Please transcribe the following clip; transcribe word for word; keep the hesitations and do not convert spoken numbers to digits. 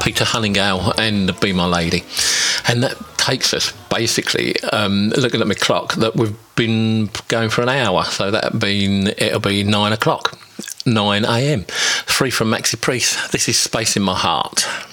Peter Huntingale and Be My Lady. And that takes us basically, um, looking at my clock, that we've been going for an hour. So that'll be, it'll be nine o'clock, nine a.m. Free from Maxi Priest. This is Space in My Heart.